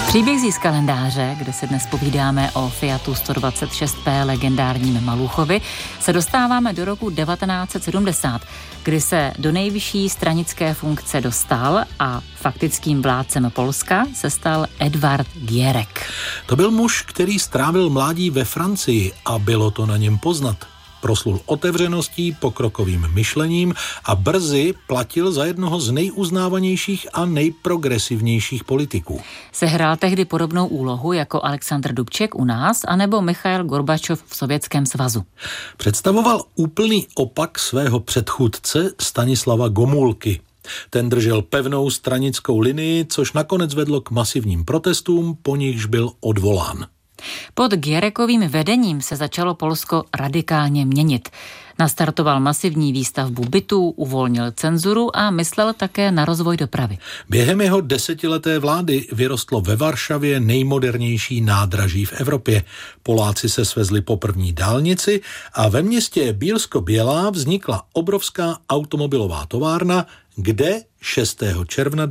Příběh z kalendáře, kde se dnes povídáme o Fiatu 126P legendárním Maluchovi, se dostáváme do roku 1970, kdy se do nejvyšší stranické funkce dostal a faktickým vládcem Polska se stal Edvard Gierek. To byl muž, který strávil mládí ve Francii a bylo to na něm poznat. Proslul otevřeností, pokrokovým myšlením a brzy platil za jednoho z nejuznávanějších a nejprogresivnějších politiků. Sehrál tehdy podobnou úlohu jako Alexandr Dubček u nás anebo Michail Gorbačov v Sovětském svazu. Představoval úplný opak svého předchůdce Stanislava Gomulky. Ten držel pevnou stranickou linii, což nakonec vedlo k masivním protestům, po nichž byl odvolán. Pod Gierekovým vedením se začalo Polsko radikálně měnit. Nastartoval masivní výstavbu bytů, uvolnil cenzuru a myslel také na rozvoj dopravy. Během jeho desetileté vlády vyrostlo ve Varšavě nejmodernější nádraží v Evropě. Poláci se svezli po první dálnici a ve městě Bílsko-Bělá vznikla obrovská automobilová továrna, kde 6. června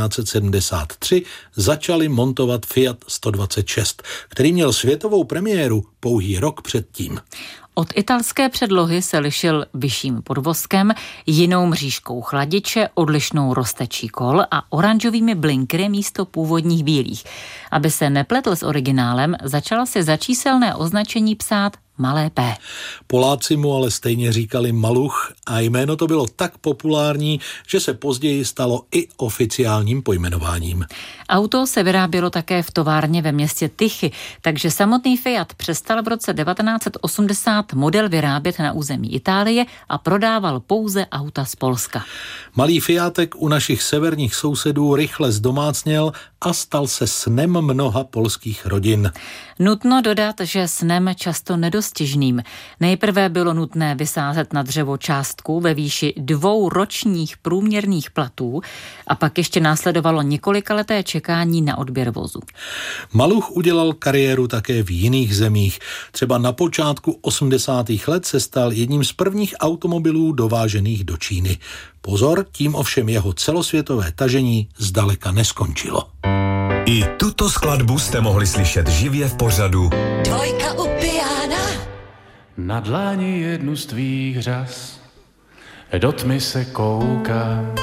1973 začali montovat Fiat 126, který měl světovou premiéru pouhý rok předtím. Od italské předlohy se lišil vyšším podvozkem, jinou mřížkou chladiče, odlišnou roztečí kol a oranžovými blinkery místo původních bílých. Aby se nepletl s originálem, začala si za číselné označení psát malé P. Poláci mu ale stejně říkali Maluch a jméno to bylo tak populární, že se později stalo i oficiálním pojmenováním. Auto se vyrábělo také v továrně ve městě Tychy, takže samotný Fiat přestal v roce 1980 model vyrábět na území Itálie a prodával pouze auta z Polska. Malý Fiatek u našich severních sousedů rychle zdomácněl a stal se snem mnoha polských rodin. Nutno dodat, že snem často nedostižným. Nejprve bylo nutné vysázet na dřevo částku ve výši 2 ročních průměrných platů a pak ještě následovalo několikaleté čekání na odběr vozu. Maluch udělal kariéru také v jiných zemích. Třeba na počátku 80. let se stal jedním z prvních automobilů dovážených do Číny. Pozor, tím ovšem jeho celosvětové tažení zdaleka neskončilo. I tuto skladbu jste mohli slyšet živě v pořadu Dvojka u piana. Na dláni jednu z tvých řas do tmy se koukám.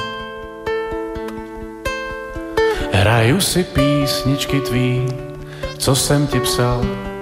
Hraju si písničky tvý, co jsem ti psal